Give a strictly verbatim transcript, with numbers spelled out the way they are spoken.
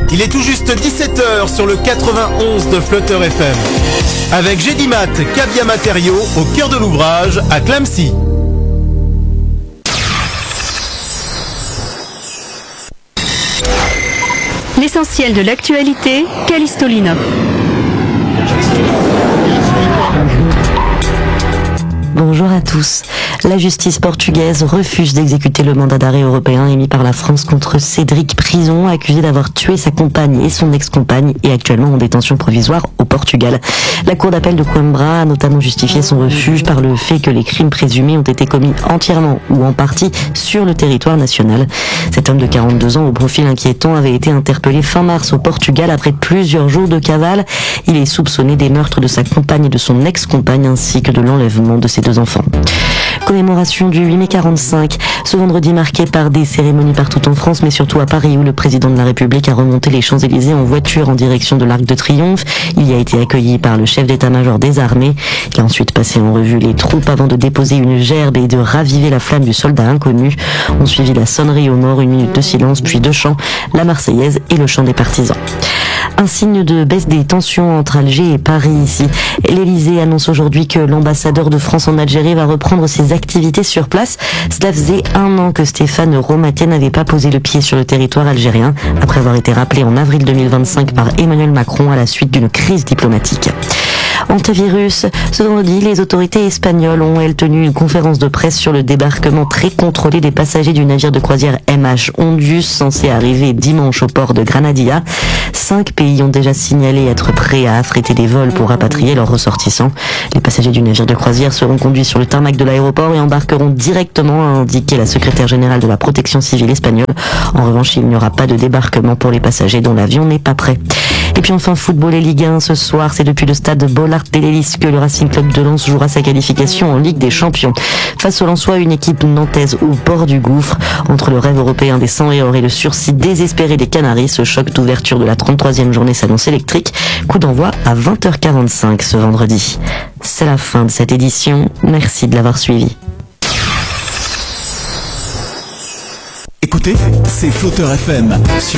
Il est tout juste dix-sept heures sur le quatre-vingt-onze de Flutter F M. Avec Gédimat, Cabia Matériaux, au cœur de l'ouvrage, à Clamecy. L'essentiel de l'actualité, Callisto Lino. Bonjour à tous. La justice portugaise refuse d'exécuter le mandat d'arrêt européen émis par la France contre Cédric Prison, accusé d'avoir tué sa compagne et son ex-compagne et actuellement en détention provisoire au Portugal. La cour d'appel de Coimbra a notamment justifié son refuge par le fait que les crimes présumés ont été commis entièrement ou en partie sur le territoire national. Cet homme de quarante-deux ans au profil inquiétant avait été interpellé fin mars au Portugal après plusieurs jours de cavale. Il est soupçonné des meurtres de sa compagne et de son ex-compagne ainsi que de l'enlèvement de ses deux enfants. Commémoration du huit mai quarante-cinq, ce vendredi marqué par des cérémonies partout en France, mais surtout à Paris où le président de la République a remonté les Champs-Élysées en voiture en direction de l'Arc de Triomphe. Il y a été accueilli par le chef d'état-major des armées. Il a ensuite passé en revue les troupes avant de déposer une gerbe et de raviver la flamme du soldat inconnu. On suivit la sonnerie aux morts, une minute de silence, puis deux chants, la Marseillaise et le chant des partisans. Un signe de baisse des tensions entre Alger et Paris ici. L'Élysée annonce aujourd'hui que l'ambassadeur de France en Algérie va reprendre ses activités sur place. Cela faisait un an que Stéphane Romatia n'avait pas posé le pied sur le territoire algérien, après avoir été rappelé en avril deux mille vingt-cinq par Emmanuel Macron à la suite d'une crise diplomatique. Antivirus. Ce vendredi, les autorités espagnoles ont, elles, tenu une conférence de presse sur le débarquement très contrôlé des passagers du navire de croisière M H Ondius, censé arriver dimanche au port de Granadilla. Cinq pays ont déjà signalé être prêts à affréter des vols pour rapatrier leurs ressortissants. Les passagers du navire de croisière seront conduits sur le tarmac de l'aéroport et embarqueront directement, a indiqué la secrétaire générale de la protection civile espagnole. En revanche, il n'y aura pas de débarquement pour les passagers dont l'avion n'est pas prêt. Et puis enfin, football et Ligue un ce soir, c'est depuis le stade Bollard Télélis que le Racing Club de Lens jouera sa qualification en Ligue des Champions. Face au Lensois, une équipe nantaise au bord du gouffre. Entre le rêve européen des cent et or et le sursis désespéré des Canaries, ce choc d'ouverture de la trente-troisième journée s'annonce électrique. Coup d'envoi à vingt heures quarante-cinq ce vendredi. C'est la fin de cette édition. Merci de l'avoir suivi. Écoutez, c'est Flutter F M sur